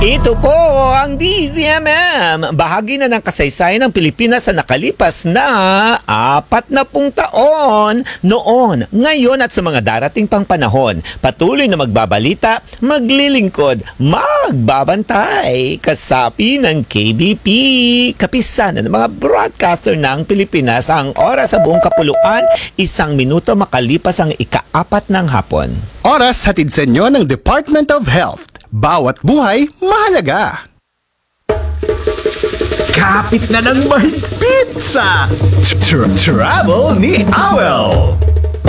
Ito po ang DZMM. Bahagi na ng kasaysayan ng Pilipinas sa nakalipas na 40 taon noon, ngayon at sa mga darating pang panahon. Patuloy na magbabalita, maglilingkod, magbabantay. Kasapi ng KBP. Kapisanan ng mga broadcaster ng Pilipinas. Ang oras sa buong kapuluan, 1 minuto makalipas ang ika-4 ng hapon. Oras hatid sa inyo ng Department of Health. Bawat buhay, mahalaga. Kapit na ng mahigpit sa Travel ni Awel.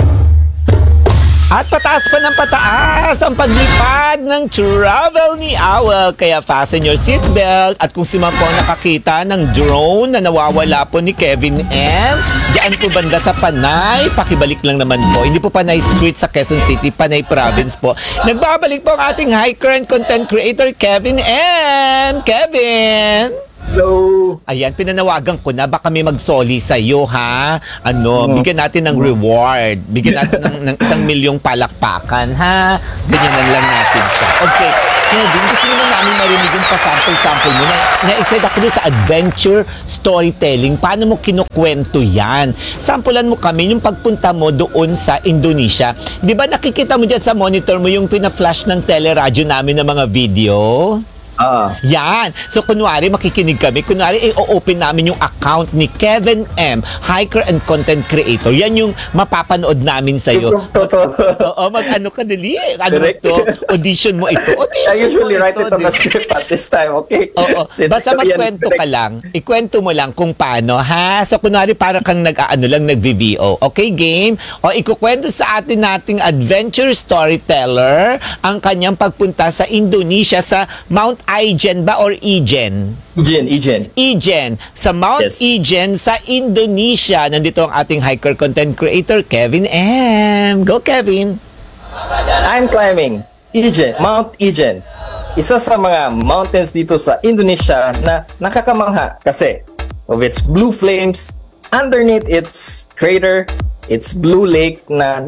At pataas pa ng pataas ang paglipad ng Travel ni Awel. Kaya fasten your seatbelt. At kung si Ma'am po nakakita ng drone na nawawala po ni Kevin M, diyan po banda sa Panay, pakibalik lang naman po. Hindi po Panay Street sa Quezon City, Panay Province po. Nagbabalik po ang ating hiker and content creator, Kevin M. Kevin! Hello. Ayan, pinanawagan ko na. Baka may magsoli sa'yo, ha? Bigyan natin ng reward. Bigyan natin ng 1 milyong palakpakan, ha? Ganyan lang natin siya. Okay. Kevin, gusto mo na namin marinig yung pasample-sample mo. Na-excite ako din sa adventure storytelling. Paano mo kinukwento yan? Sampulan mo kami yung pagpunta mo doon sa Indonesia. Di ba nakikita mo dyan sa monitor mo yung pina-flash ng teleradyo namin ng mga video? Yan. So, kunwari, makikinig kami. Kunwari, i-open namin yung account ni Kevin M, hiker and content creator. Yan yung mapapanood namin sa'yo. Oo, mag-ano ka, dali. Ano to? Audition mo ito. I usually write it on the script at this time, okay? Oo. Basta magkwento ka lang. Ikwento mo lang kung paano, ha? So, kunwari, para kang nag-VVO. Okay, game? O, ikukwento sa atin nating adventure storyteller ang kanyang pagpunta sa Indonesia sa Mount Ijen ba or Ijen? Ijen. Sa Mount Ijen sa Indonesia. Nandito ang ating hiker content creator, Kevin M. Go, Kevin! I'm climbing Mount Ijen. Isa sa mga mountains dito sa Indonesia na nakakamangha kasi of its blue flames, underneath its crater, its blue lake na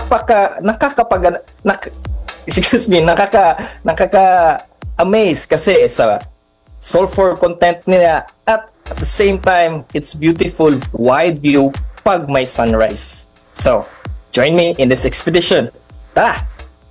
nakaka-amaze kasi sa sulfur content nila at the same time, it's beautiful wide view pag may sunrise. So, join me in this expedition. Tara!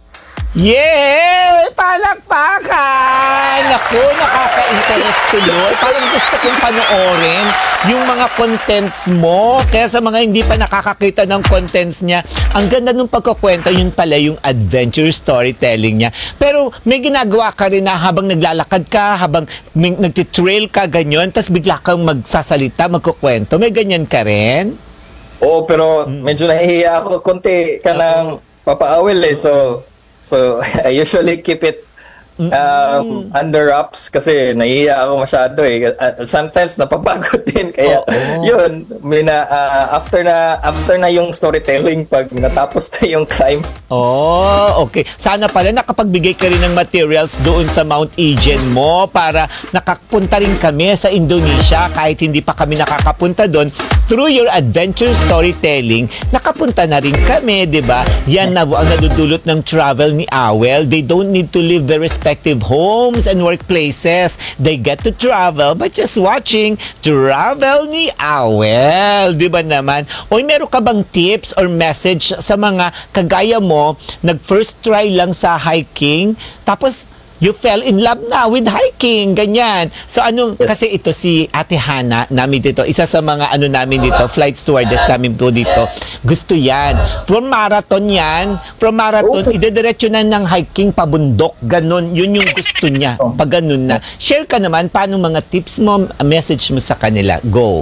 Yeah! Palakpakan! Naku, nakaka-interest tuloy. Parang gusto kong panoorin yung mga contents mo. Kaya sa mga hindi pa nakakakita ng contents niya, ang ganda nung pagkukwento, yun pala yung adventure storytelling niya. Pero may ginagawa ka rin na habang naglalakad ka, habang nagtitrail ka, ganyan, tapos bigla kang magsasalita, magkukwento. May ganyan ka rin? Oo, pero medyo nahihiya ako konti ka ng papaawil eh. So I usually keep it under wraps kasi nahihiya ako masyado eh. Sometimes napapagod din kaya yun, after na yung storytelling pag natapos na yung climb. Okay. Sana pala nakapagbigay ka rin ng materials doon sa Mount Ijen mo para nakapunta rin kami sa Indonesia kahit hindi pa kami nakakapunta doon. Through your adventure storytelling, nakapunta na rin kami, di ba? Yan na ang nadudulot ng travel ni Awel. They don't need to leave their respective homes and workplaces. They get to travel by just watching Travel ni Awel. Di ba naman? O meron ka bang tips or message sa mga kagaya mo, nag-first try lang sa hiking, tapos you fell in love na with hiking, ganyan. So kasi ito si Ate Hana namin dito, isa sa mga namin dito, flight stewardess namin po dito. Gusto yan. From marathon, idediretso na ng hiking pabundok. Ganon, yun yung gusto niya. Pag ganun na. Share ka naman, paano mga tips mo, message mo sa kanila. Go.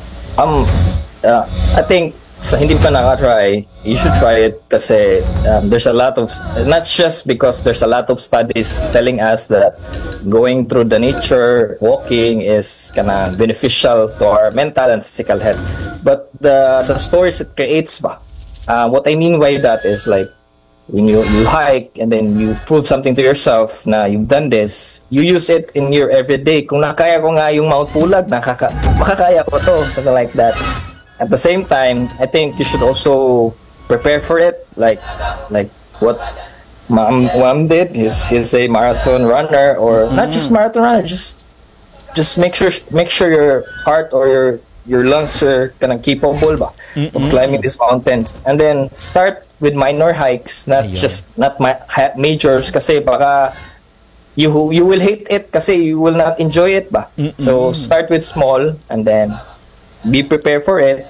I think sa hindi pa nakatry, you should try it kasi there's a lot of, not just because there's a lot of studies telling us that going through the nature, walking is kinda beneficial to our mental and physical health. But the stories it creates ba? What I mean by that is like, when you hike and then you prove something to yourself na you've done this, you use it in your everyday. Kung nakaya ko nga yung Mount Pulag, makakaya ko to, something like that. At the same time, I think you should also prepare for it, like what mom did. He's a marathon runner, or not just marathon runner. Just make sure your heart or your lungs are kind of capable ba, of climbing these mountains, and then start with minor hikes, not majors, kasi baka you will hate it kasi you will not enjoy it ba. So start with small and then be prepared for it.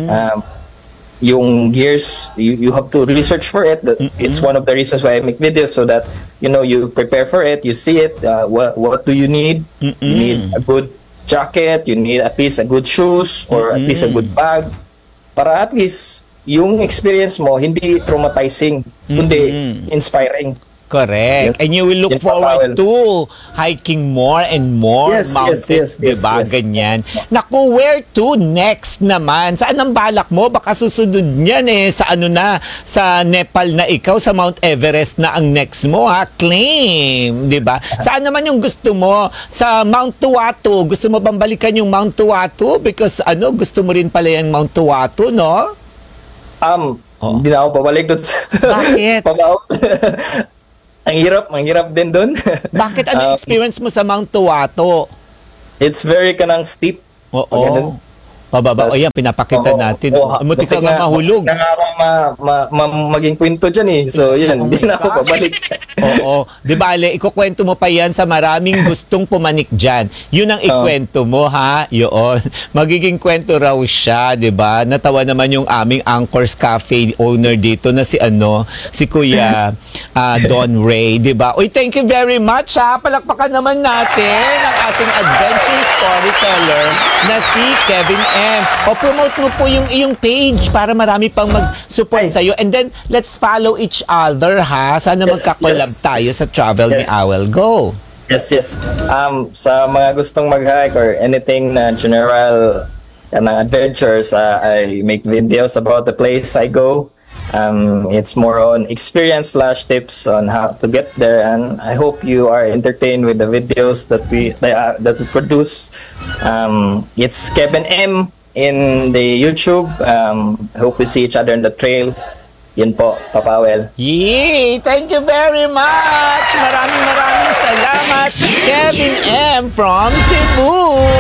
Yung gears, you have to research for it. It's one of the reasons why I make videos, so that you prepare for it, you see it. What do you need? You need a good jacket, you need at least a good shoes, or at least a good bag, para at least yung experience mo hindi traumatizing, kundi inspiring. Correct. And you will look forward to hiking more and more mountains, diba? Ganyan. Naku, where to next naman? Saan ang balak mo? Baka susunod niyan sa Nepal na ikaw, sa Mount Everest na ang next mo, ha? Claim, diba? Saan naman yung gusto mo? Sa Mount Tuwatu, gusto mo bang balikan yung Mount Tuwatu? Because gusto mo rin pala yung Mount Tuwatu, no? Hindi na ako pabalik doon. Bakit? Ang hirap din doon. Bakit? Ano yung experience mo sa Mount Tuwatu? It's very kanang steep. Oo. Pababa. O yan, pinapakita natin. Muti ka nga mahulog. Maging kwento dyan eh. So yan, hindi na ako pabalik. Oo. Di bale, ikukwento mo pa yan sa maraming gustong pumanik dyan. Yun ang ikwento mo, ha? Yun. Magiging kwento raw siya, di ba? Natawa naman yung aming Anchor's Cafe owner dito na si Kuya Don Ray, di ba? Uy, thank you very much, ha? Palakpakan naman natin ang ating adventure storyteller na si Kevin M. O promote mo po yung iyong page para marami pang mag-support sa'yo. And then, let's follow each other, ha? Sana magkakolab tayo sa travel ni Awel. Go! Yes. Sa mga gustong mag-hike or anything na general ng adventures, I make videos about the place I go. It's more on experience/tips on how to get there, and I hope you are entertained with the videos that we produce. It's Kevin M in the YouTube. Hope we see each other on the trail. Yun po, Papa Awel. Yay! Thank you very much! Maraming salamat, Kevin M. from Cebu!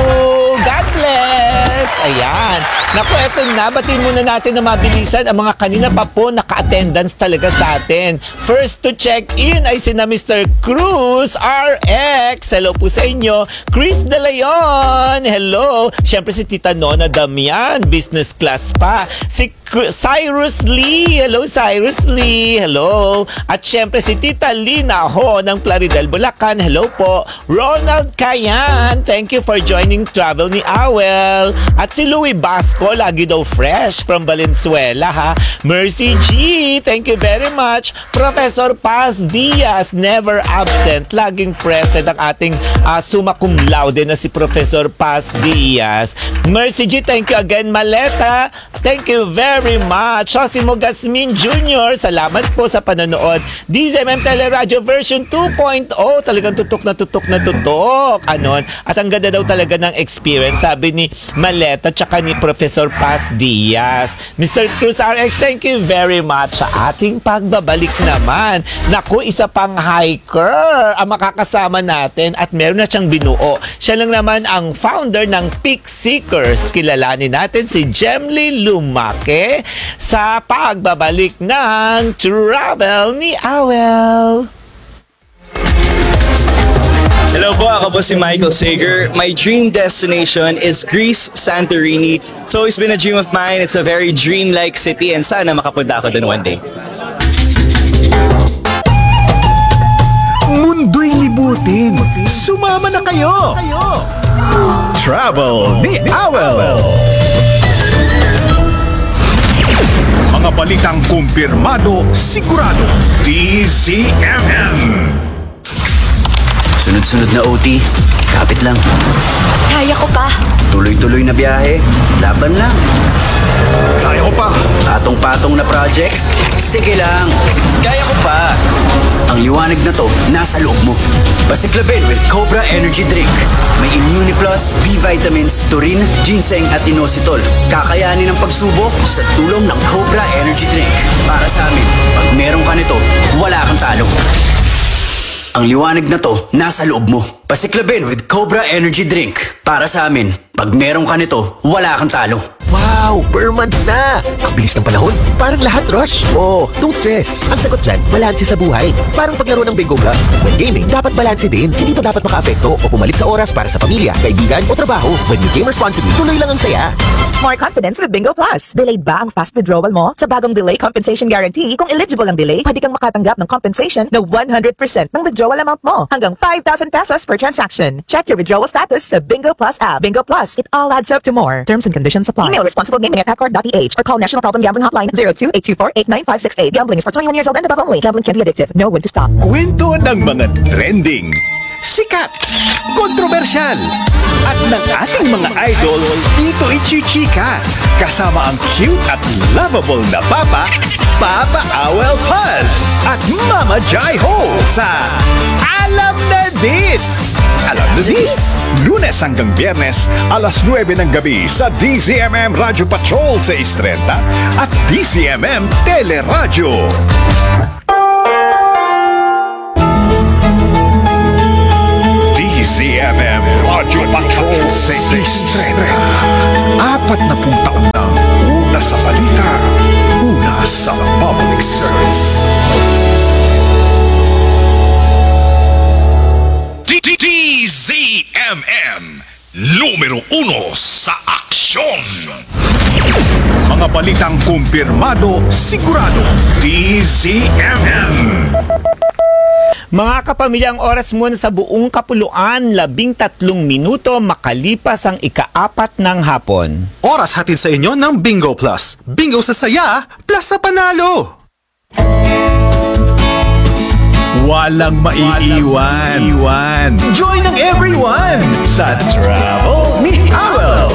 God bless! Ayan. Naku, eto na. Batiin muna natin na mabilisan ang mga kanina pa po naka-attendance talaga sa atin. First to check in ay sina Mr. Cruz RX. Hello po sa inyo. Chris De Leon. Hello. Siyempre si Tita Nona Damian. Business class pa. Si Cyrus Lee. Hello, Cyrus Lee. Hello. At siyempre si Tita Lina Ho ng Plaridel, Bulacan. Hello po. Ronald Kayan. Thank you for joining Travel ni Awel. At si Louie Basco, lagi daw fresh from Valenzuela, ha. Mercy G. Thank you very much. Professor Paz Diaz, never absent. Laging present ang ating summa cum laude na si Professor Paz Diaz. Mercy G, thank you again. Maleta, thank you very much. Josimo Gasmin Jr., salamat po sa panonood. DZMM Teleradio version 2.0, talagang tutok na tutok na tutok. Anon. At ang ganda daw talaga ng experience, sabi ni Maleta tsaka ni Professor Paz Diaz. Mr. Cruz RX, thank you very much sa ating pagbabalik naman. Naku, isa pang hiker ang makakasama natin at meron na siyang binuo. Siya lang naman ang founder ng Peak Seekers. Kilalanin natin si Jemly Lumake sa pagbabalik ng Travel ni Awel. Hello po, ako po si Michael Sager. My dream destination is Greece, Santorini. It's always been a dream of mine. It's a very dreamlike city and sana makapunta ako dun one day. Mundo'y libutin. Sumama na kayo. Travel ni Awel. Mga balitang kumpirmado, sigurado. DZMM. Sunod-sunod na OT, kapit lang. Kaya ko pa. Tuloy-tuloy na biyahe, laban lang. Kaya ko pa. Patong-patong na projects? Sige lang. Kaya ko pa. Ang liwanag na to, nasa loob mo. Pasiklabin with Cobra Energy Drink. May Immune Plus, B vitamins, taurine, ginseng at inositol. Kakayanin ang pagsubok sa tulong ng Cobra Energy Drink. Para sa amin, pag meron ka nito, wala kang talo. Ang liwanag na to, nasa loob mo. Pasiklabin with Cobra Energy Drink. Para sa amin, pag meron ka nito, wala kang talo. Wow! Per months na! Ang bilis ng panahon. Parang lahat rush. Oh, don't stress. Ang sagot dyan, balanse sa buhay. Parang paglaro ng Bingo Plus. When gaming, dapat balanse din. Hindi to dapat makaapekto o pumalit sa oras para sa pamilya, kaibigan o trabaho. When you game responsibly, tuloy lang ang saya. More confidence with Bingo Plus. Delayed ba ang fast withdrawal mo? Sa bagong Delay Compensation Guarantee, kung eligible ang delay, pwede kang makatanggap ng compensation na 100% ng withdrawal amount mo. Hanggang 5,000 pesos per transaction. Check your withdrawal status sa Bingo Plus app. Bingo Plus, it all adds up to more. Terms and conditions apply. Email responsiblegaming@accord.ph or call National Problem Gambling Hotline 02-824-89568. Gambling is for 21 years old and above only. Gambling can be addictive. Know when to stop. Kwento ng mga trending, sikat, kontrobersyal, at ng ating mga idol dito ichichika. Kasama ang cute at lovable na Papa, Papa Awel Paz, at Mama Jai Ho sa Alam na Dis! Alam na Dis! Lunes hanggang Biyernes, alas 9 ng gabi sa DZMM Radio Patrol sa Istrenta at DZMM Teleradyo. DZMM Radio Patrol sa Istrenta. 40 taon na una sa balita, una sa public service. DZMM, numero 1 sa aksyon. Mga balitang kumpirmado, sigurado. DZMM. Mga kapamilyang oras muna sa buong kapuluan, 13 minuto makalipas ang ika-4 ng hapon. Oras hatid sa inyo ng Bingo Plus. Bingo sa saya, plus sa panalo. Walang maiiwan. Join ng everyone sa Travel ni Awel.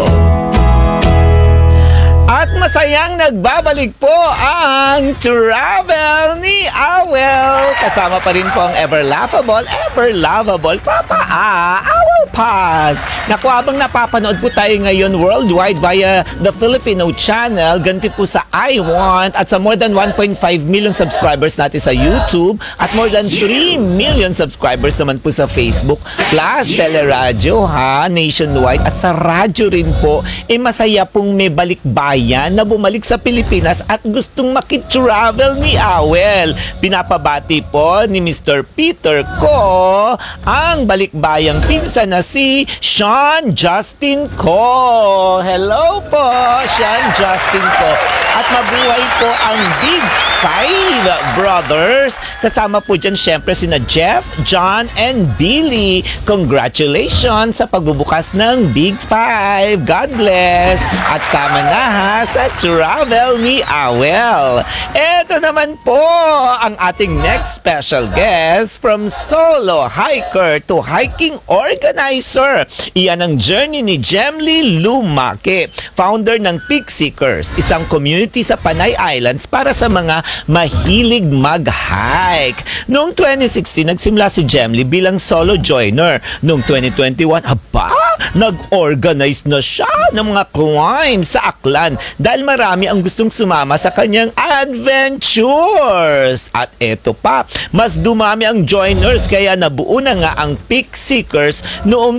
At masayang nagbabalik po ang Travel ni Awel. Kasama pa rin po ang ever lovable Papa Awel Paz. Naku, habang napapanood po tayo ngayon worldwide via the Filipino channel, ganti po sa I Want at sa more than 1.5 million subscribers natin sa YouTube at more than 3 million subscribers naman po sa Facebook plus Teleradyo nationwide at sa radyo rin po. Masaya pong may balikbayan na bumalik sa Pilipinas at gustong makitravel ni Awel. Pinapabati po ni Mr. Peter Ko ang balikbayang pinsan na si Sean Justin Ko. Hello po, Sean Justin Ko. At mabuhay po ang Big Five brothers. Kasama po dyan syempre sina Jeff, John, and Billy. Congratulations sa pagbubukas ng Big Five. God bless. At sama na sa Travel ni Awel. Ito naman po ang ating next special guest from solo hiker to hiking organizer. Iyan ang journey ni Jemly Lumake, founder ng Peak Seekers, isang community sa Panay Islands para sa mga mahilig mag-hike. Noong 2016, nagsimula si Jemly bilang solo joiner. Noong 2021, nag-organize na siya ng mga climb sa Aklan dahil marami ang gustong sumama sa kanyang adventures. At eto pa, mas dumami ang joiners kaya nabuo na nga ang Peak Seekers noong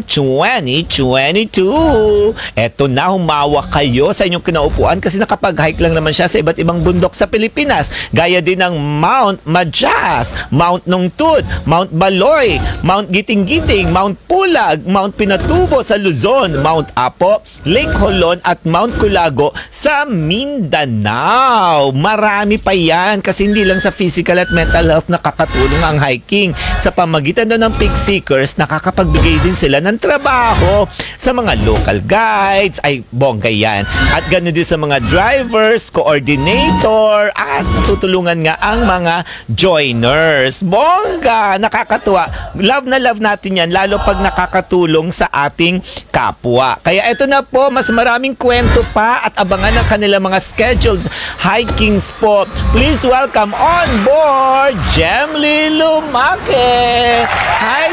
2022. Eto na, humawa kayo sa inyong kinaupuan kasi nakapag-hike lang naman siya sa iba't ibang bundok sa Pilipinas. Gaya din ng Mount Majas, Mount Nungtud, Mount Baloy, Mount Giting-Giting, Mount Pulag, Mount Pinatubo sa Luzon, Mount Apo, Lake Holon at Mount Culago sa Mindanao. Marami pa yan kasi hindi lang sa physical at mental health nakakatulong ang hiking. Sa pamagitan ng Peak Seekers, nakakapagbigay din sila ng trabaho sa mga local guides. Ay, bongga yan. At ganoon din sa mga drivers, coordinator, at matutulungan nga ang mga joiners. Bongga! Nakakatuwa. Love na love natin yan, lalo pag nakakatulong sa ating kapwa. Kaya ito na po, mas maraming kwento pa at abangan ang kanilang mga scheduled hikings po. Please welcome on board Jemly Lumake! Hi,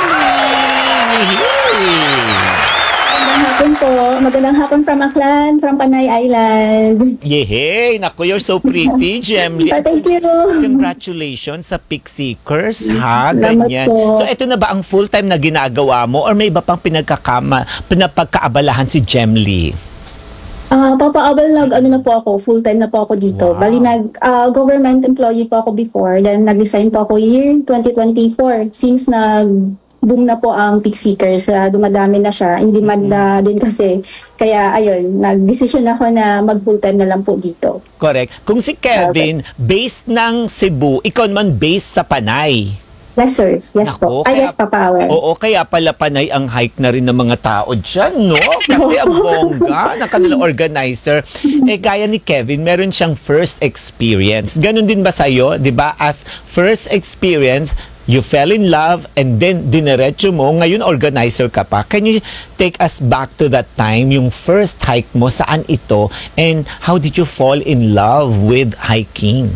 Jemly! Magandang hapon po. Magandang hapon from Aklan, from Panay Island. Yehey! Naku, you're so pretty, Jemly. Thank you. Congratulations sa Pick Seekers, ha? Salamat Ganyan. po. So, ito na ba ang full-time na ginagawa mo or may iba pang pinapagkaabalahan si Jemly? Papa Abel, ano na po ako, full-time na po ako dito. Wow. Bali, government employee po ako before, then nag-resign po ako year 2024 since boom na po ang Pick Seekers. Dumadami na siya. In demand na din kasi. Kaya ayun, nag-decision ako na mag-full-time na lang po dito. Correct. Kung si Kevin, based ng Cebu, ikaw naman based sa Panay. Yes, sir. Yes Nako, po. Yes, Papa Abel. Oo, kaya pala Panay ang hike na rin ng mga tao dyan, no? Kasi ang bongga ng kanilang organizer. Gaya ni Kevin, meron siyang first experience. Ganon din ba sa'yo? Diba? As first experience, you fell in love and then dinerecho mo, ngayon organizer ka pa. Can you take us back to that time, yung first hike mo, saan ito, and how did you fall in love with hiking?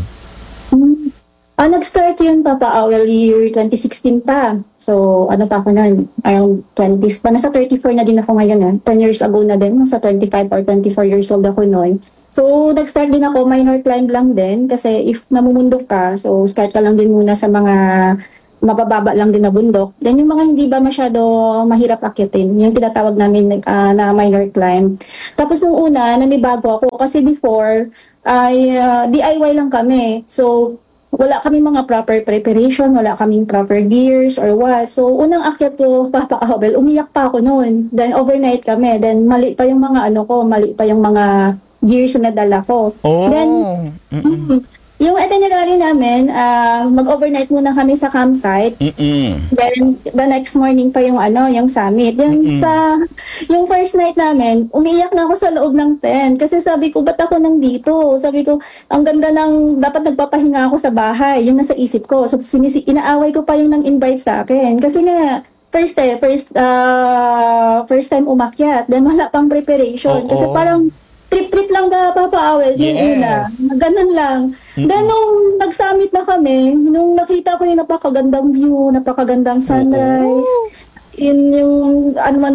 Nag-start yun, Papa Awel, year 2016 pa. So, ano pa ako nun? Around 20s pa. Nasa 34 na din ako ngayon. 10 years ago na din. Nasa 25 or 24 years old ako noon. So, nag-start din ako, minor climb lang din. Kasi if namumundok ka, so start ka lang din muna sa mga mabababa lang din na bundok. Then yung mga hindi ba masyado mahirap akyatin, yung tinatawag namin na minor climb. Tapos nung una, nanibago ako kasi before, ay DIY lang kami. So, wala kaming mga proper preparation, wala kaming proper gears or what. So, unang akyat ko, Papa Abel, umiyak pa ako noon. Then, overnight kami. Then, mali pa yung mga mali pa yung mga gears na nadala ko. Oh. Then, yung itinerary namin, mag-overnight muna kami sa campsite. Then, the next morning pa yung summit. Yung first night namin, umiiyak na ako sa loob ng tent. Kasi sabi ko, ba't ako nandito? Sabi ko, ang ganda dapat nagpapahinga ako sa bahay. Yung nasa isip ko. So, inaaway ko pa yung nang-invite sa akin. Kasi nga, first time umakyat. Then, wala pang preparation. Kasi parang, trip-trip lang ba, Papa Awel, yung una. Ganun lang. Then, nung nag-summit na kami, nung nakita ko yung napakagandang view, napakagandang sunrise, yung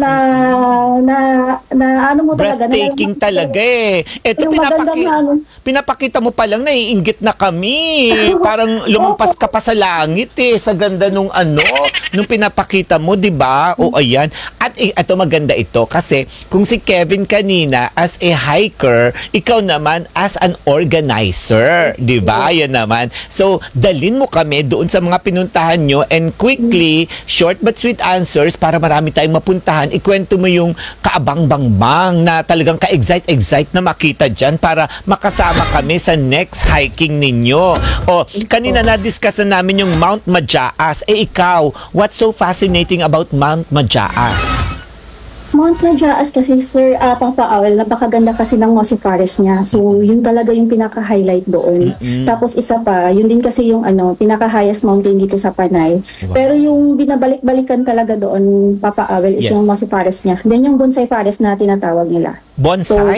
breathtaking talaga eh. Ito pinapakita mo pa lang, naiinggit na kami. Parang lumampas ka pa sa langit eh, sa ganda nung pinapakita mo, di ba? O ayan. At ito maganda ito kasi kung si Kevin kanina as a hiker, ikaw naman as an organizer, di ba? Yan naman. So, dalin mo kami doon sa mga pinuntahan nyo and quickly, short but sweet answers para marami tayong mapuntahan. Ikwento mo yung kaabang-bang-bang na talagang ka-excite na makita dyan para makasama kami sa next hiking ninyo. O, kanina na-discuss na namin yung Mount Majaas. Ikaw, what's so fascinating about Mount Majaas? Mount Majaas kasi, Sir Papa Awel, napakaganda kasi ng mossy forest niya. So, yun talaga yung pinaka-highlight doon. Tapos isa pa, yun din kasi yung pinaka-highest mountain dito sa Panay. Wow. Pero yung binabalik-balikan talaga doon, Papa Awel, is yung mossy forest niya. Then yung bonsai forest na tinatawag nila. Bonsai?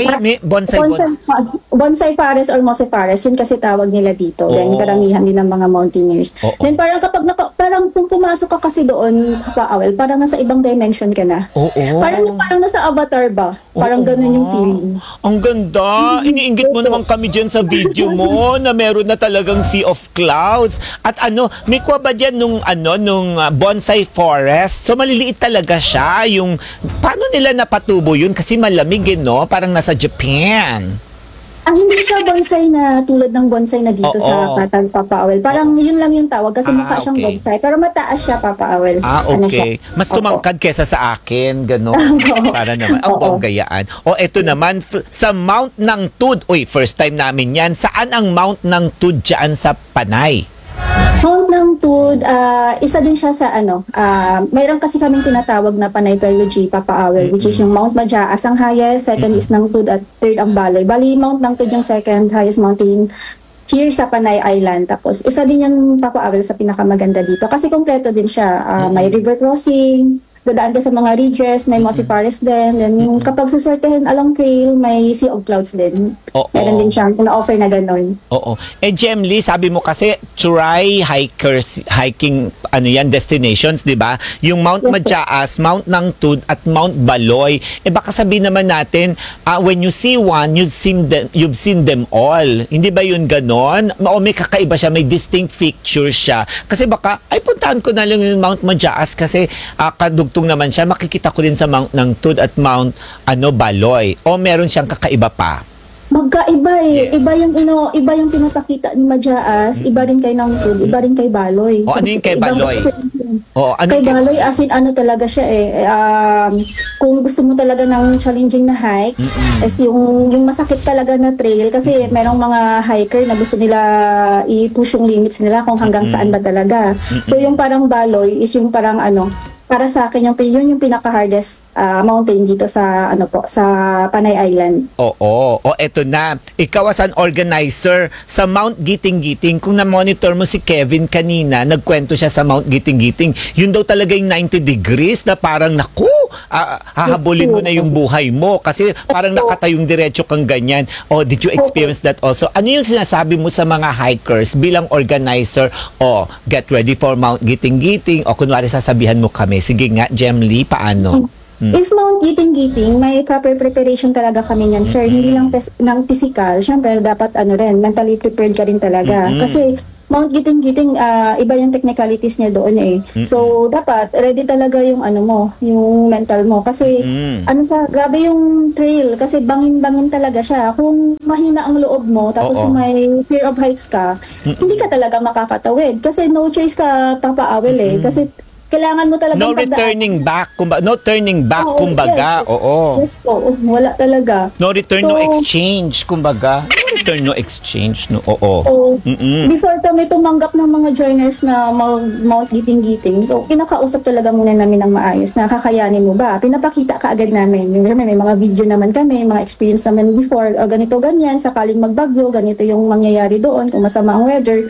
Bonsai forest or mossy forest, yun kasi tawag nila dito. Then karamihan din ng mga mountaineers. Then parang parang kung pumasok ka kasi doon, Papa Awel, parang nasa ibang dimension ka na. Parang nasa Avatar ba? Parang ganun yung feeling. Ang ganda. Iniinggit mo naman kami dyan sa video mo na meron na talagang sea of clouds. At may kuha ba dyan nung bonsai forest? So maliliit talaga siya. Paano nila napatubo yun? Kasi malamig no? Parang nasa Japan. Hindi siya bonsai na tulad ng bonsai na dito sa Patag, Papa Awel. Parang yun lang yung tawag kasi mukha siyang bonsai. Pero mataas siya, Papa Awel. Okay. Mas tumangkad kesa sa akin, gano'n. Para naman, ang bonggayaan. Eto naman, sa Mount ng Tud. First time namin yan. Saan ang Mount ng Tud dyan sa Panay? Mount ng Tud, isa din siya sa mayroon kasi kaming tinatawag na Panay Trilogy, Papa Awel, which is yung Mount Majaas ang highest, second is ng Tud, at third ang Baloy. Bali, Mount ng Tud yung second highest mountain here sa Panay Island. Tapos isa din yung Papa Awel sa pinakamaganda dito kasi kompleto din siya. May river crossing, dadaan ka sa mga ridges, may mossy forest din. Then kapag suswertehin along trail, may Sea of Clouds din. Oo. Meron din siyang na-offer na ganun. Oo. Gemly, sabi mo kasi try hiking destinations, 'di ba? Yung Mount Yes, Majaas, Mount Nangtud at Mount Baloy. Baka sabihin naman natin, when you see one, you've seen them all. Hindi ba yun ganon? O may kakaiba siya, may distinct features siya. Kasi baka ay puntahan ko na lang yung Mount Majaas kasi kadugtong naman siya. Makikita ko rin sa Mount Nangtud at Mount Baloy. O meron siyang kakaiba pa. Magkaiba Iba yung pinapakita ni Majaas, iba rin kay Nangtud, iba rin kay Baloy. O ano yung kay Ibang Baloy? experience yun. Ano Kay Baloy, as in talaga siya kung gusto mo talaga ng challenging na hike, is yung masakit talaga na trail kasi merong mga hiker na gusto nila i-push yung limits nila kung hanggang saan ba talaga. So yung parang Baloy is yung parang para sa akin yung pinaka-hardest mountain dito sa sa Panay Island. Oo. Eto na. Ikaw as an organizer sa Mount Giting-Giting, kung na-monitor mo si Kevin kanina, nagkwento siya sa Mount Giting-Giting, yun daw talaga yung 90 degrees na parang naku, hahabulin mo na yung buhay mo kasi parang nakatayong diretso kang ganyan. Did you experience that also? Ano yung sinasabi mo sa mga hikers bilang organizer? Get ready for Mount Giting-Giting o kunwari sasabihan mo kami. Sige nga, Gemly, paano? If Mount Giting-Giting, may proper preparation talaga kami niyan, sir. Hindi lang ng physical. Siyempre, dapat mentally prepared ka rin talaga. Kasi Mount Giting-Giting, iba yung technicalities niya doon eh. So, dapat ready talaga yung yung mental mo. Kasi, grabe yung trail. Kasi bangin-bangin talaga siya. Kung mahina ang loob mo, tapos may fear of heights ka, hindi ka talaga makakatawid. Kasi no choice ka, Papa Awel eh. Kasi, kailangan mo talaga No turning back, kumbaga. Yes po, wala talaga. No return, no exchange, kumbaga. No return, no exchange, no. Before kami tumanggap ng mga joiners na Mount Giting-Giting, so kinakausap talaga muna namin ng maayos na kakayanin mo ba? Pinapakita ka agad namin. May mga video naman kami, mga experience naman before, o ganito ganyan, sakaling magbagyo, ganito yung mangyayari doon, kung masama ang weather.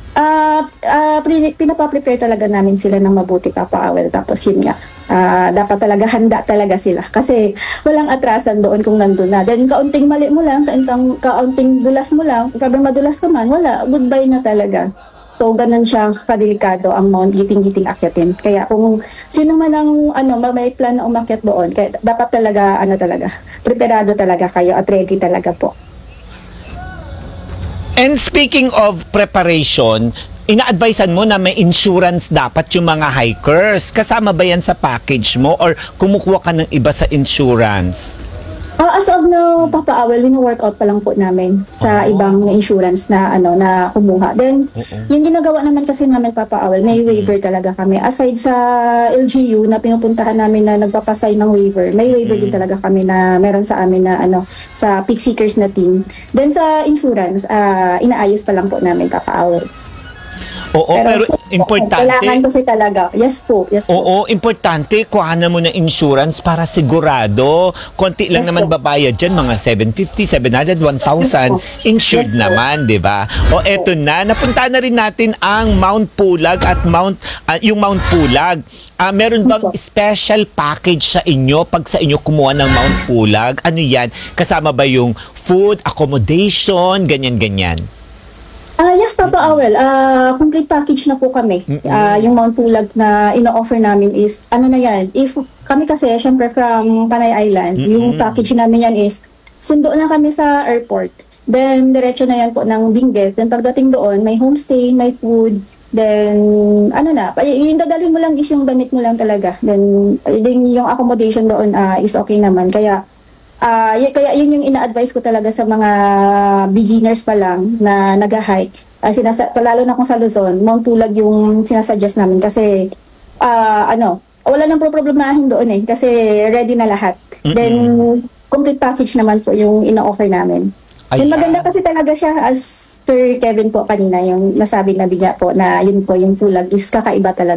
Pinapaprepare talaga namin sila ng mabuti, Papa Awel. Tapos yun nga, dapat talaga handa talaga sila kasi walang atrasan doon kung nandun na. Then kaunting mali mo lang, kaunting dulas mo lang, kung madulas ka man, wala, goodbye na talaga. So ganun siya kadelikado ang Mount Giting-Giting akyatin. Kaya kung sino man ang may plan na umakyat doon, kaya dapat talaga preparado talaga kayo at ready talaga po. And speaking of preparation, ina-advisean mo na may insurance dapat yung mga hikers. Kasama ba yan sa package mo or kumukuha ka ng iba sa insurance? As of now, Papa Awel, wino-workout pa lang po namin sa ibang insurance na na kumuha. Then, yung ginagawa naman kasi namin, Papa Awel, may waiver talaga kami. Aside sa LGU na pinupuntahan namin na nagpapasay ng waiver, may waiver din talaga kami na meron sa amin na sa Peak Seekers na team. Then sa insurance, inaayos pa lang po namin, Papa Awel. Pero importante. Kailangan kasi talaga. Yes po. Importante, kuhanan mo ng insurance para sigurado. Konti lang naman babayad dyan, mga 750, 700, 1,000. Insured naman, di ba? Eto na, napunta na rin natin ang Mount Pulag at yung Mount Pulag. Meron bang special package sa inyo pag sa inyo kumuha ng Mount Pulag? Ano yan? Kasama ba yung food, accommodation, ganyan-ganyan? Yes, Papa Awel. Complete package na po kami. Yung Mount Pulag na ino-offer namin is, na yan, if kami kasi, syempre from Panay Island, yung package namin yan is, sundo na kami sa airport. Then, diretso na yan po ng Benguet. Then, pagdating doon, may homestay, may food. Then, yung dadalhin mo lang is yung damit mo lang talaga. Then yung accommodation doon is okay naman. Kaya yun yung ina-advise ko talaga sa mga beginners pa lang na nag-hike. Lalo na kung sa Luzon, Mount Pulag yung sinasuggest namin kasi wala nang problemahin doon eh kasi ready na lahat. Then complete package naman po yung ina-offer namin. Then maganda kasi talaga siya as Sir Kevin po kanina yung nasabi na bigla po na yun po yung Pulag is kakaiba talaga.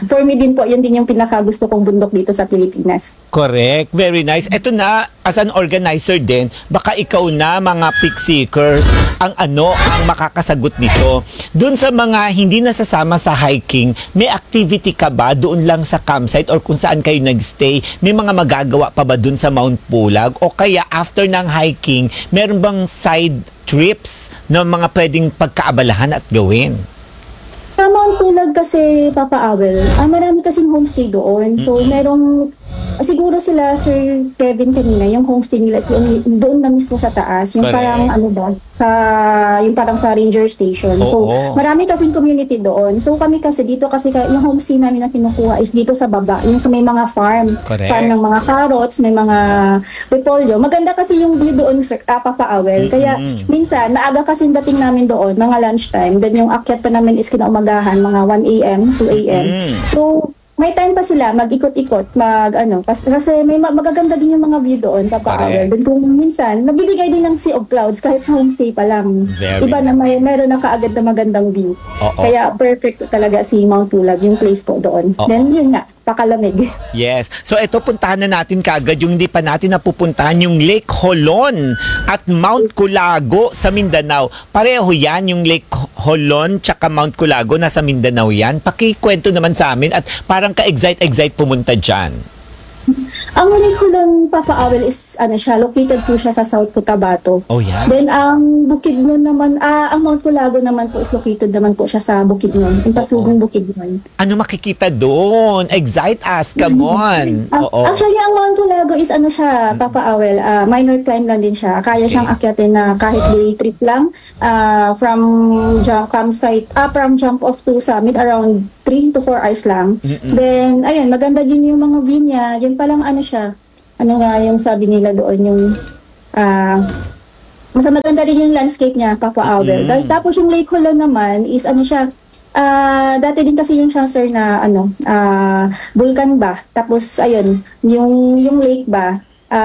for me din po, yun din yung pinakagusto kong bundok dito sa Pilipinas. Correct. Very nice. Ito na, as an organizer din, baka ikaw na, mga pick seekers, ang makakasagot nito. Doon sa mga hindi nasasama sa hiking, may activity ka ba doon lang sa campsite or kung saan kayo nagstay? May mga magagawa pa ba doon sa Mount Pulag? O kaya after ng hiking, meron bang side trips na mga pwedeng pagkaabalahan at gawin? Sa Mount Pulag kasi, Papa Awel, marami kasing homestay doon. So, merong, siguro sila, Sir Kevin kanina, yung homestay nila is doon na mismo sa taas. Yung Correct. parang, yung parang sa ranger station. So, Oo. marami kasing community doon. So, kami kasi dito, kasi yung homestay namin na kinukuha is dito sa baba. Yung sa may mga farm. Correct. Farm ng mga carrots, may mga repolyo. Maganda kasi yung view doon, Sir, Papa Awel. Kaya, minsan, maaga kasi dating namin doon, mga lunchtime. Then, yung akyat pa namin is kinaumagahan, mga 1 a.m., 2 a.m. So, may time pa sila mag-ikot-ikot, kasi may magaganda din yung mga view doon, Papa Awel. Then kung minsan, nagbibigay din ng sea of clouds kahit sa homestay pa lang. Very Iba na meron na kaagad na magandang view. Oo. Kaya perfect talaga si Mount Pulag, yung place po doon. Oo. Then yun nga, pakalamig. Yes. So ito, puntahan na natin kagad yung hindi pa natin napupuntahan, yung Lake Holon at Mount Culago sa Mindanao. Pareho yan, yung Lake Holon tsaka Mount Culago, nasa Mindanao yan. Pakikwento naman sa amin at parang ka-excite pumunta dyan. Ang Lake Holon, Papa Awel, is located po siya sa South Cotabato. Oh, yeah? Then ang Bukidnon naman, ang Mount Culago naman po is located naman po siya sa Bukidnon, yung Pasugong Bukidnon. Ano makikita doon? Excite us, come on. Oo. Actually, ang Mount Culago is Papa Awel, minor climb lang din siya. Kaya siyang akyatin na kahit day trip lang, from jump off to summit around 3 to 4 hours lang. Then, ayun, maganda din yung mga view niya. Yun palang yung sabi nila doon, yung mas maganda din yung landscape niya, Papa Awel. Tapos yung Lake Holon naman is dati din kasi yung siya, sir, na vulkan ba. Tapos ayun, yung lake ba,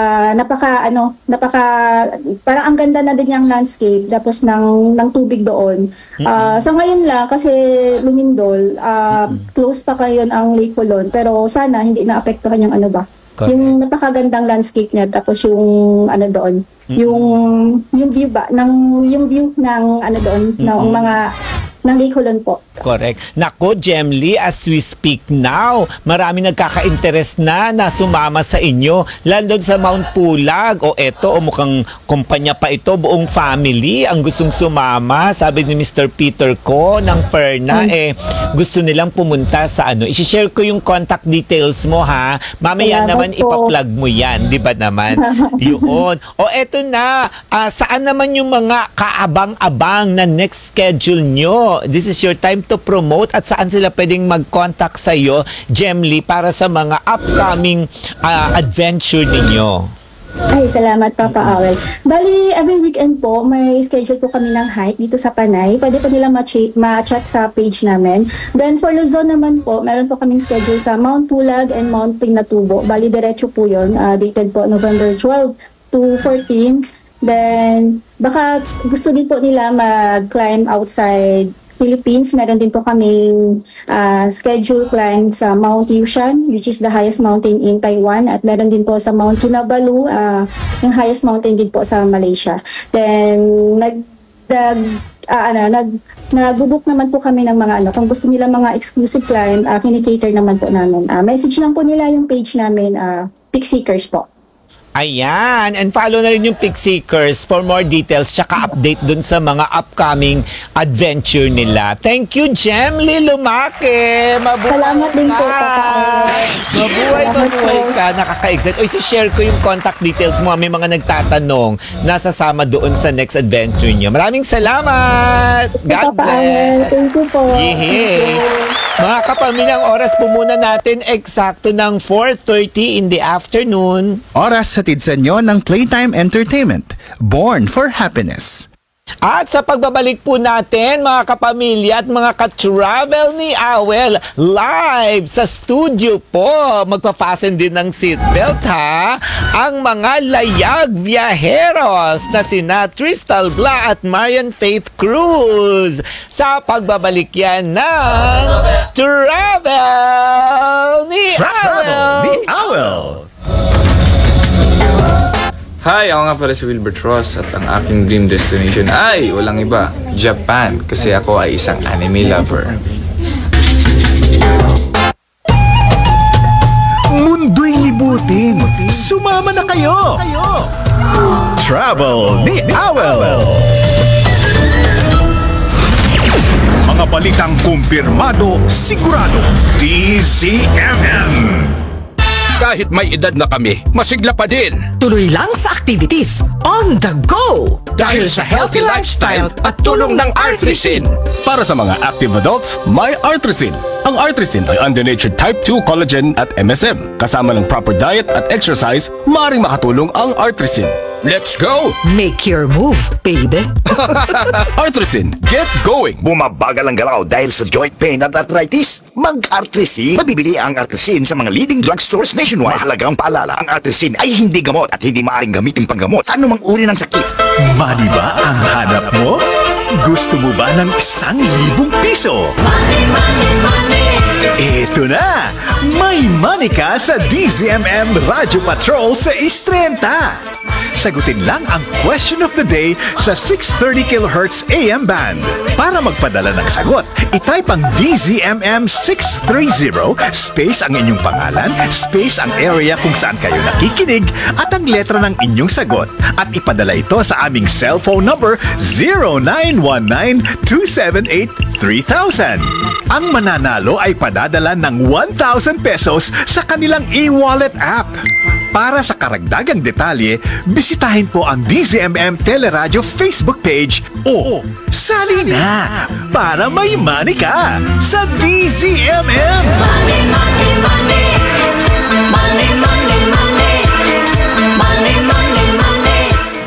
parang ang ganda na din yung landscape tapos ng tubig doon. Sa ngayon lang kasi lumindol, close pa kayo ang Lake Holon, pero sana hindi naapektuhan yung Correct. yung napakagandang landscape niya, tapos yung doon, yung view ba yung view ng doon ng mga ng Lake Holon po. Correct. Nako, Jemly, as we speak now, marami nagkaka-interest na sumama sa inyo, lalo sa Mount Pulag. Mukhang kumpanya pa ito, buong family ang gustong sumama. Sabi ni Mr. Peter ko ng Ferna, gusto nilang pumunta sa I-share ko yung contact details mo, ha? Mamaya Salamat naman po. ipa-plug mo yan, di ba naman? Yun. Eto na, saan naman yung mga kaabang-abang na next schedule nyo? This is your time to promote, at saan sila pwedeng mag-contact sa iyo, Jemly, para sa mga upcoming adventure ninyo? Ay, salamat, Papa Awel. Bali, every weekend po, may schedule po kami ng hike dito sa Panay. Pwede po nila ma-chat sa page namin. Then, for Luzon naman po, meron po kaming schedule sa Mount Pulag and Mount Pinatubo. Bali, diretso po yun. Dated po November 12 to 14. Then, baka gusto din po nila mag-climb outside Philippines. Meron din po kaming schedule climb sa Mount Yushan, which is the highest mountain in Taiwan, at meron din po sa Mount Kinabalu, yung highest mountain din po sa Malaysia. Then nag-book naman po kami ng mga kung gusto nila mga exclusive climb, kinikater naman po namin. Message lang po nila yung page namin, Pick Seekers po. Ayan, and follow na rin yung Pick Seekers for more details tsaka update dun sa mga upcoming adventure nila. Thank you, Jemly Lumake! Mabuhay Salamat din po, ka! Papa. Mabuhay Salamat ka! Nakaka-excite. I-share ko yung contact details mo. May mga nagtatanong nasasama doon sa next adventure nyo. Maraming salamat! God Papa Awel, bless! thank you po. Yehey! Mga kapamilyang, oras po muna natin eksakto ng 4:30 in the afternoon. Oras hatid sa inyo ng Playtime Entertainment. Born for Happiness. At sa pagbabalik po natin, mga kapamilya at mga ka-travel ni Awel, live sa studio po, magpa-fasten din ng seatbelt ha, ang mga layag biyaheros na sina Tristal Bla at Marian Faith Cruz. Sa pagbabalik yan ng Travel ni Awel. Hi, ako nga pala si Wilbert Ross at ang aking dream destination ay walang iba, Japan, kasi ako ay isang anime lover. Mundo'y libutin. Sumama na kayo. Travel ni Awel. Mga balitang kumpirmado, sigurado. DZMM. Kahit may edad na kami, masigla pa din. Tuloy lang sa activities on the go! Dahil sa healthy lifestyle at tulong ng Artrisin. Para sa mga active adults, may Artrisin. Ang Artrisin ay under-natured type 2 collagen at MSM. Kasama ng proper diet at exercise, maaaring makatulong ang Artrisin. Let's go! Make your move, baby! Artrisin, get going! Bumabagal ang galaw dahil sa joint pain at arthritis? Mag-Artrisin. Mabibili ang Artrisin sa mga leading drugstores nationwide. Mahalagang paalala, ang Artrisin ay hindi gamot at hindi maaaring gamitin panggamot sa anumang uri ng sakit. Money ba ang hanap mo? Gusto mo ba ng 1,000 piso? Ito na! May money ka sa DZMM Radyo Patrol sa Istrenta! Sagutin lang ang question of the day sa 630 kHz AM band. Para magpadala ng sagot, itype ang DZMM 630, space ang inyong pangalan, space ang area kung saan kayo nakikinig, at ang letra ng inyong sagot. At ipadala ito sa aming cellphone number 0919-278-3000. Ang mananalo ay padadala ng 1,000 pesos sa kanilang e-wallet app. Para sa karagdagang detalye, bisitahin po ang DZMM Teleradio Facebook page o sali na para may money ka sa DZMM! Money, money, money! Money, money, money! Money, money, money!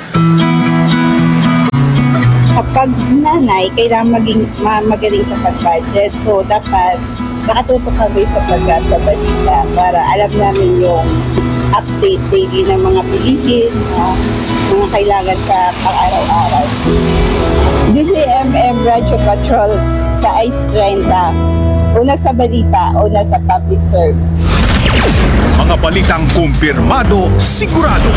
Kapag nanay, kailangan magaling sa pag-budget. So, dapat nakatutok kami sa pagkakabalita para alam namin yung update daily ng mga bilihin, mga kailangan sa pang-araw-araw. DZMM Radyo Patrol sa Ice 30. Una sa balita, una sa public service. Mga balitang kumpirmado, sigurado.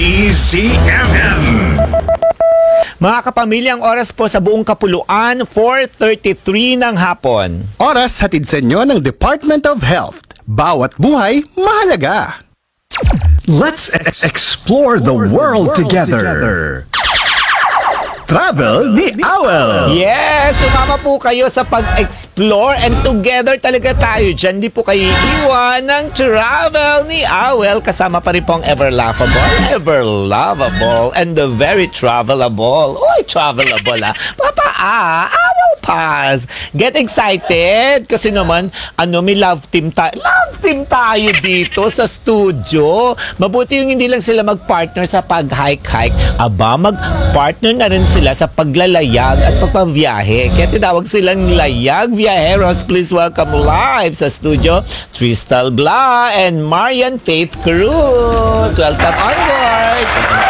DZMM. Mga kapamilya, ang oras po sa buong kapuluan, 4:33 ng hapon. Oras hatid sa inyo ng Department of Health. Bawat buhay, mahalaga. Let's explore the world together. Travel ni Awel. Yes! Sumama po kayo sa pag-explore and together talaga tayo dyan. Di po kayo iwan ng Travel ni Awel. Kasama pa rin po ang ever lovable, and the very travelable. Uy, travelable Awel Pass. Get excited kasi naman, may love team tayo dito sa studio. Mabuti yung hindi lang sila mag-partner sa pag-hike-hike. Aba, mag-partner na rin sila sa paglalayag at pagpabiyahe. Kaya tinawag silang Layag Viajeros. Please welcome live sa studio, Tristal Bla and Marian Faith Cruz. Welcome on board!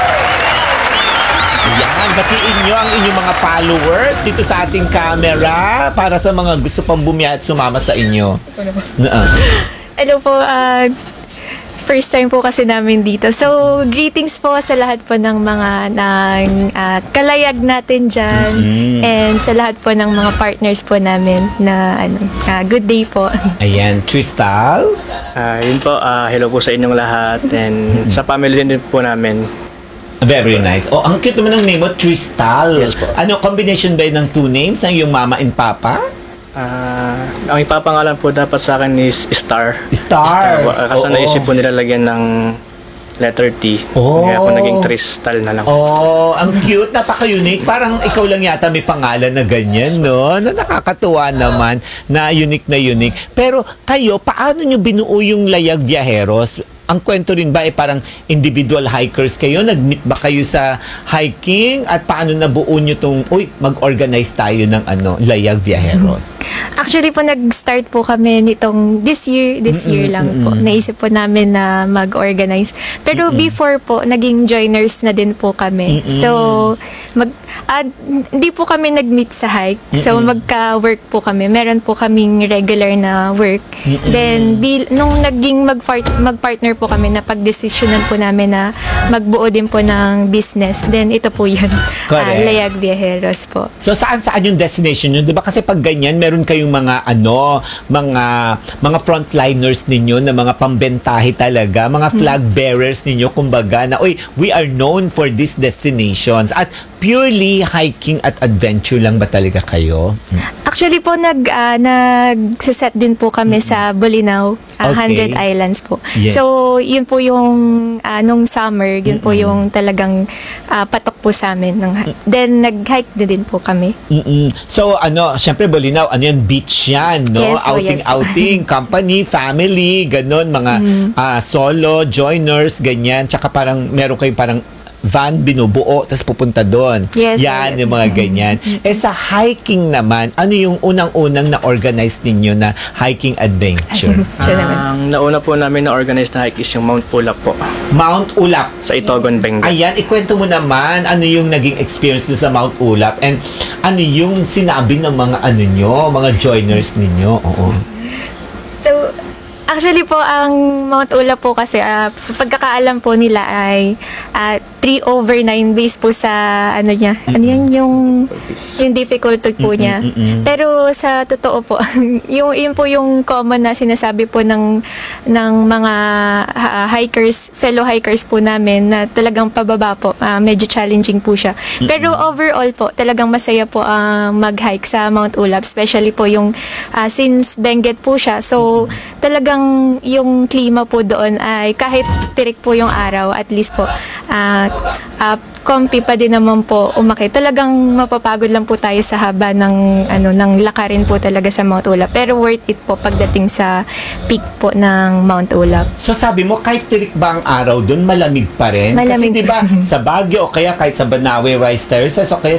Yan, batiin nyo ang inyong mga followers dito sa ating camera para sa mga gusto pang bumiyahe at sumama sa inyo. Hello po, first time po kasi namin dito. So, greetings po sa lahat po ng mga kalayag natin dyan and sa lahat po ng mga partners po namin na good day po. Ayan, Tristal? Yun po, hello po sa inyong lahat and sa family din po namin. Very nice. Oh, ang cute naman ng name mo, Tristal. Yes po. Ano, combination ba yun ng two names? Ang yung mama and papa? Ang ipapangalan po dapat sa akin is Star. Star. Kasi naisip po nila lagyan ng letter T. Kaya po naging Tristal na lang. Oh, ang cute. Napaka-unique. Parang ikaw lang yata may pangalan na ganyan, no? Nakakatuwa naman na unique na unique. Pero kayo, paano nyo binuo yung Layag Viajeros? ang kwento rin ba parang individual hikers kayo? Nag-meet ba kayo sa hiking? At paano nabuo nyo tong, mag-organize tayo ng Layag Viajeros? Actually po, nag-start po kami nitong this year lang po. Naisip po namin na mag-organize. Pero before po, naging joiners na din po kami. So, hindi po kami nag-meet sa hike. So, magka-work po kami. Meron po kaming regular na work. Then, nung naging mag-partner po kami, na pag-desisyonan po namin na magbuo din po ng business. Then, ito po yun. Correct. Layag Viajeros po. So saan yung destination nyo? 'Di ba kasi pag ganyan meron kayong mga frontliners ninyo na mga pambentahe talaga, mga flag bearers ninyo kumbaga na we are known for these destinations. At purely hiking at adventure lang ba talaga kayo? Actually po, nag-set din po kami sa Bolinao, 100 Islands po. Yes. So, yun po yung, nung summer, yun po yung talagang patok po sa amin. Then, nag-hike din po kami. So, syempre Bolinao, yan, beach yan, no? Yes po, yes po. Outing, company, family, ganun, mga solo, joiners, ganyan. Tsaka parang, meron kayong parang van binubuo, tapos pupunta doon. Yes, yan, yes. yung mga ganyan. Sa hiking naman, ano yung unang-unang na-organize ninyo na hiking adventure? Ang nauna po namin na-organize na hike is yung Mount Pulag po. Mount Ulap. Sa Itogon, Benguet. Ayan, ikwento mo naman ano yung naging experience nyo sa Mount Ulap and ano yung sinabi ng mga mga joiners ninyo. Oo. So, actually po, ang Mount Ulap po kasi, so pagkakaalam po nila ay 3/9 based po sa yung difficulty po niya. Pero sa totoo po, yun po yung common na sinasabi po ng mga hikers, fellow hikers po namin na talagang pababa po, medyo challenging po siya. Pero overall po, talagang masaya po ang mag-hike sa Mount Ulap, especially po yung since Benguet po siya. So, talagang yung klima po doon ay kahit tirik po yung araw, at least po comfy pa din naman po umakyat. Talagang mapapagod lang po tayo sa haba ng lakarin po talaga sa Mount Ulap. Pero worth it po pagdating sa peak po ng Mount Ulap. So sabi mo, kahit tirik ba ang araw doon, malamig pa rin? Malamig. Kasi diba, sa Baguio o kaya kahit sa Banawe Rice Terraces o kaya